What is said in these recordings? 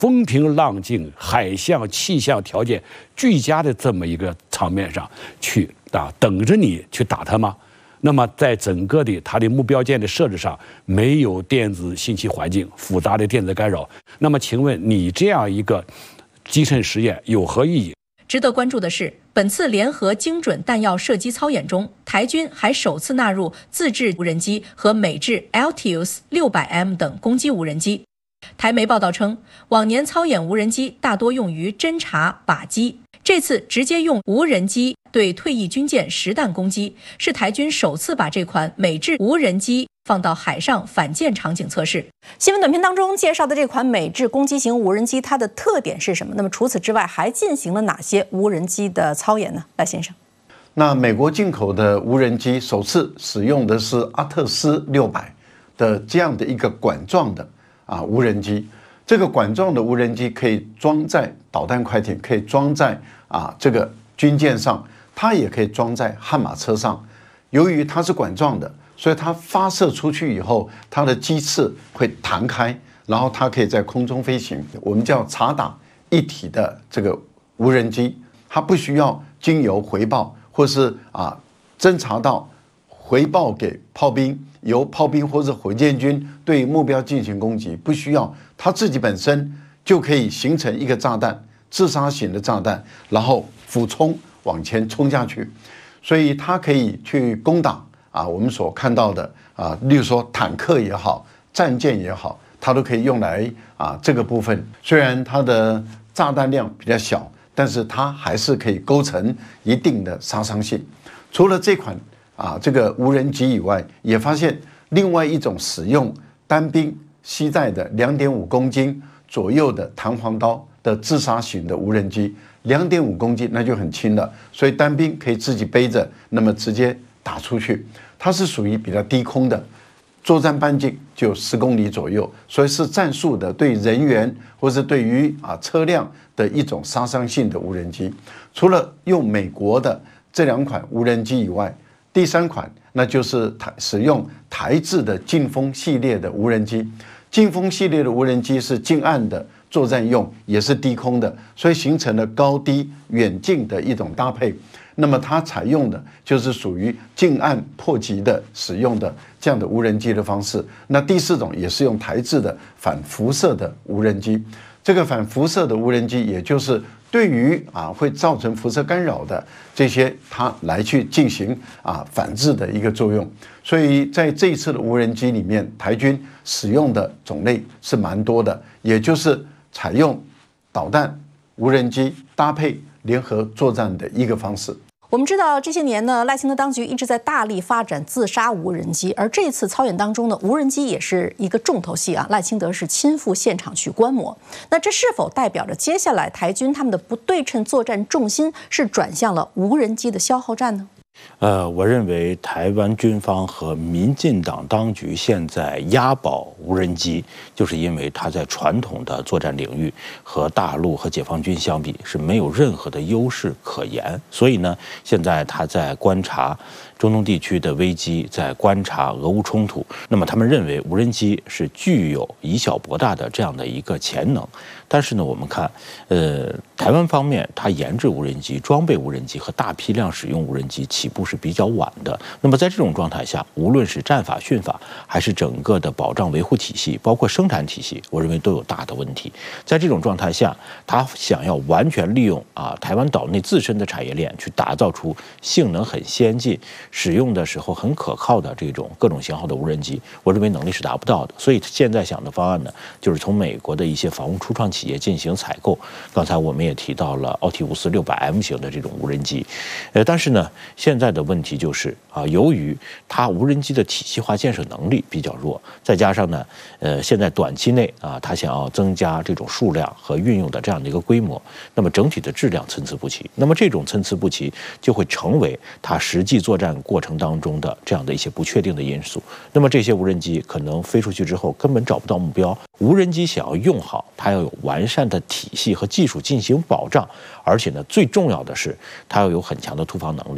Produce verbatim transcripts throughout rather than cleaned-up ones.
风平浪静、海象气象条件俱佳的这么一个场面上去啊，等着你去打它吗？那么在整个的它的目标舰的设置上，没有电子信息环境、复杂的电子干扰。那么，请问你这样一个基层实验有何意义？ 值得关注的是，本次联合精准弹药射击操演中，台军还首次纳入自制无人机和美制 Altius 六百 M 等攻击无人机。台媒报道称，往年操演无人机大多用于侦察、靶击，这次直接用无人机对退役军舰实弹攻击，是台军首次把这款美制无人机放到海上反舰场景测试。新闻短片当中介绍的这款美制攻击型无人机，它的特点是什么？那么除此之外，还进行了哪些无人机的操演呢？赖先生， 那美国进口的无人机首次使用的是阿特斯六百的这样的一个管状的啊无人机。这个管状的无人机可以装在导弹快艇，可以装在啊这个军舰上，它也可以装在悍马车上。由于它是管状的，所以它发射出去以后，它的机翅会弹开，然后它可以在空中飞行。我们叫察打一体的这个无人机，它不需要经由回报，或是啊侦察到回报给炮兵，由炮兵或者火箭军对目标进行攻击，不需要，它自己本身就可以形成一个炸弹，自杀型的炸弹，然后俯冲往前冲下去，所以它可以去攻打啊我们所看到的啊，例如说坦克也好，战舰也好，它都可以用来啊这个部分。虽然它的炸弹量比较小，但是它还是可以构成一定的杀伤性。除了这款啊这个无人机以外，也发现另外一种使用单兵携带的两点五公斤左右的弹簧刀的自杀型的无人机，两点五公斤那就很轻了，所以单兵可以自己背着，那么直接打出去。它是属于比较低空的，作战半径就十公里左右，所以是战术的对人员或是对于啊车辆的一种杀伤性的无人机。除了用美国的这两款无人机以外，第三款那就是台使用台制的劲风系列的无人机。劲风系列的无人机是近岸的作战用，也是低空的，所以形成了高低远近的一种搭配。那么它采用的就是属于近岸迫击的使用的这样的无人机的方式。那第四种也是用台制的反辐射的无人机。这个反辐射的无人机，也就是对于啊会造成辐射干扰的这些，它来去进行啊反制的一个作用。所以在这一次的无人机里面，台军使用的种类是蛮多的，也就是采用导弹、无人机搭配联合作战的一个方式。 我们知道这些年呢，赖清德当局一直在大力发展自杀无人机，而这次操演当中呢，无人机也是一个重头戏啊。赖清德是亲赴现场去观摩，那这是否代表着接下来台军他们的不对称作战重心是转向了无人机的消耗战呢？ 呃，我认为台湾军方和民进党当局现在押宝无人机，就是因为它在传统的作战领域和大陆和解放军相比是没有任何的优势可言，所以呢，现在他在观察中东地区的危机，在观察俄乌冲突。那么他们认为无人机是具有以小博大的这样的一个潜能。但是呢，我们看，呃，台湾方面它研制无人机、装备无人机和大批量使用无人机起步是比较晚的。那么在这种状态下，无论是战法、训法，还是整个的保障维护体系，包括生产体系，我认为都有大的问题。在这种状态下，他想要完全利用啊台湾岛内自身的产业链，去打造出性能很先进、使用的时候很可靠的这种各种型号的无人机，我认为能力是达不到的。所以现在想的方案呢，就是从美国的一些防务初创企业进行采购。刚才我们也提到了奥提乌斯 六百 M 型的这种无人机，呃，但是呢，现在的问题就是啊，由于它无人机的体系化建设能力比较弱，再加上呢，呃，现在短期内啊，它想要增加这种数量和运用的这样的一个规模，那么整体的质量参差不齐。那么这种参差不齐就会成为它实际作战过程当中的这样的一些不确定的因素。那么这些无人机可能飞出去之后根本找不到目标。无人机想要用好，它要有完善的体系和技术进行保障，而且呢，最重要的是它要有很强的突防能力。我认为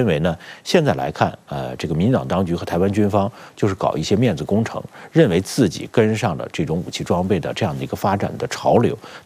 认为呢，现在来看，呃，这个民进党当局和台湾军方就是搞一些面子工程，认为自己跟上了这种武器装备的这样的一个发展的潮流。